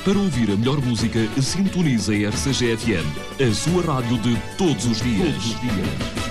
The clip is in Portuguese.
Para ouvir a melhor música, sintonize a RCG FM, a sua rádio de todos os dias.